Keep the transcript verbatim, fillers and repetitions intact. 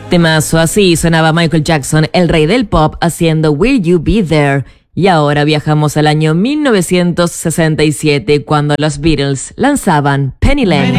Temazo, así sonaba Michael Jackson, el rey del pop, haciendo Will You Be There. Y ahora viajamos al año mil novecientos sesenta y siete, cuando los Beatles lanzaban Penny Lane.